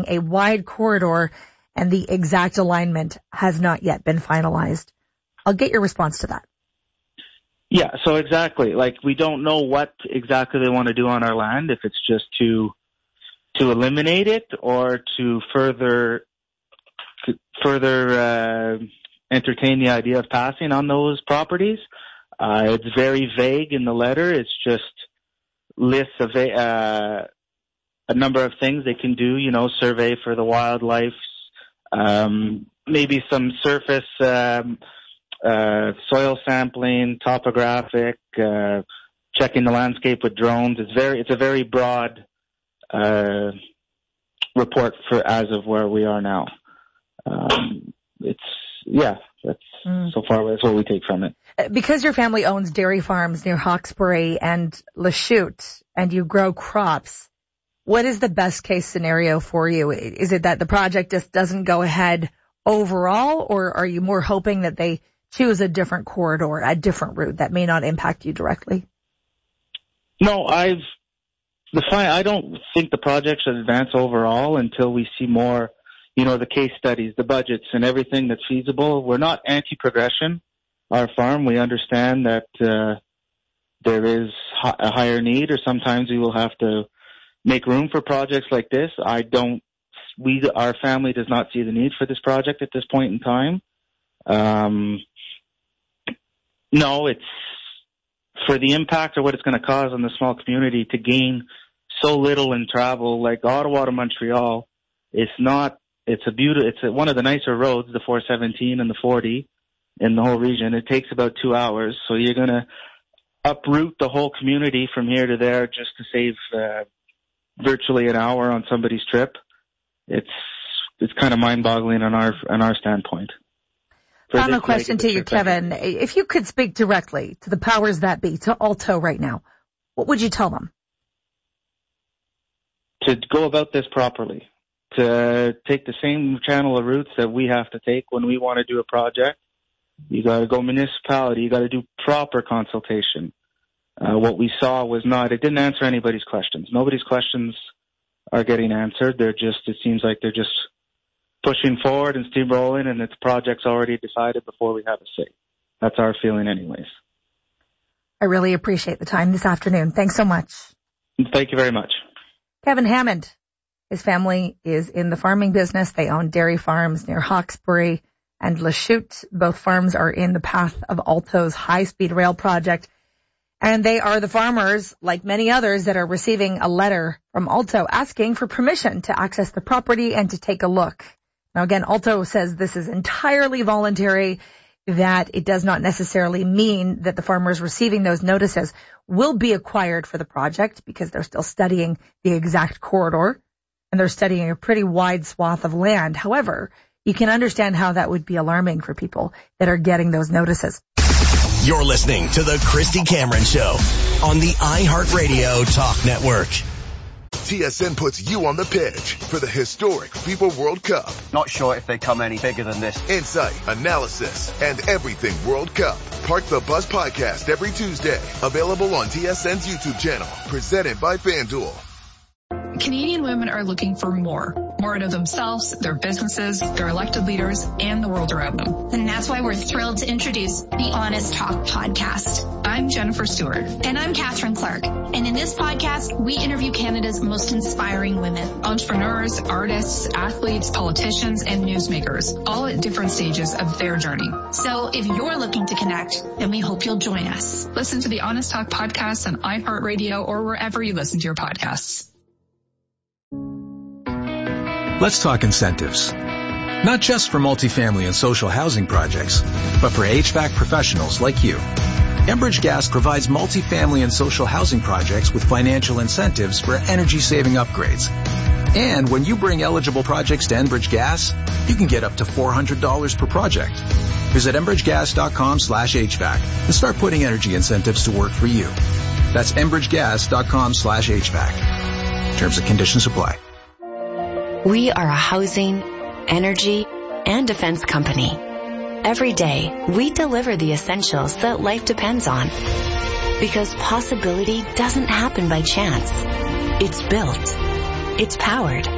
a wide corridor and the exact alignment has not yet been finalized. I'll get your response to that. Yeah, so exactly. Like, we don't know what exactly they want to do on our land, if it's just to eliminate it or to further entertain the idea of passing on those properties. It's very vague in the letter. It's just lists of a number of things they can do, survey for the wildlife, maybe some surface soil sampling, topographic, checking the landscape with drones. It's a very broad report for as of where we are now. So far that's what we take from it. Because your family owns dairy farms near Hawkesbury and Lachute, and you grow crops, what is the best case scenario for you? Is it that the project just doesn't go ahead overall, or are you more hoping that they choose a different corridor, a different route that may not impact you directly? No, I don't think the project should advance overall until we see more, the case studies, the budgets, and everything that's feasible. We're not anti-progression, our farm. We understand that there is a higher need, or sometimes we will have to make room for projects like this. Our family does not see the need for this project at this point in time. No, it's for the impact of what it's going to cause on the small community to gain so little in travel, like Ottawa to Montreal. It's one of the nicer roads, the 417 and the 40 in the whole region. It takes about 2 hours. So you're going to uproot the whole community from here to there just to save virtually an hour on somebody's trip. It's kind of mind-boggling on our standpoint. Final question to you, Kevin. If you could speak directly to the powers that be, to Alto right now, what would you tell them? To go about this properly, to take the same channel of routes that we have to take when we want to do a project. You got to go municipality. You got to do proper consultation. What we saw was it didn't answer anybody's questions. Nobody's questions are getting answered. It seems like they're just pushing forward and steamrolling, and its project's already decided before we have a say. That's our feeling anyways. I really appreciate the time this afternoon. Thanks so much. Thank you very much. Kevin Hammond. His family is in the farming business. They own dairy farms near Hawkesbury and Lachute. Both farms are in the path of Alto's high-speed rail project. And they are the farmers, like many others, that are receiving a letter from Alto asking for permission to access the property and to take a look. Now, again, Alto says this is entirely voluntary, that it does not necessarily mean that the farmers receiving those notices will be acquired for the project, because they're still studying the exact corridor and they're studying a pretty wide swath of land. However, you can understand how that would be alarming for people that are getting those notices. You're listening to the Christy Cameron Show on the iHeartRadio Talk Network. TSN puts you on the pitch for the historic FIFA World Cup. Not sure if they come any bigger than this. Insight, analysis, and everything World Cup. Park the Bus podcast every Tuesday. Available on TSN's YouTube channel. Presented by FanDuel. Canadian women are looking for more out of themselves, their businesses, their elected leaders, and the world around them. And that's why we're thrilled to introduce the Honest Talk podcast. I'm Jennifer Stewart. And I'm Catherine Clark. And in this podcast, we interview Canada's most inspiring women. Entrepreneurs, artists, athletes, politicians, and newsmakers, all at different stages of their journey. So if you're looking to connect, then we hope you'll join us. Listen to the Honest Talk podcast on iHeartRadio or wherever you listen to your podcasts. Let's talk incentives. Not just for multifamily and social housing projects, but for HVAC professionals like you. Enbridge Gas provides multifamily and social housing projects with financial incentives for energy-saving upgrades. And when you bring eligible projects to Enbridge Gas, you can get up to $400 per project. Visit enbridgegas.com/HVAC and start putting energy incentives to work for you. That's enbridgegas.com/HVAC. Terms and conditions apply. We are a housing, energy, and defense company. Every day, we deliver the essentials that life depends on. Because possibility doesn't happen by chance. It's built. It's powered.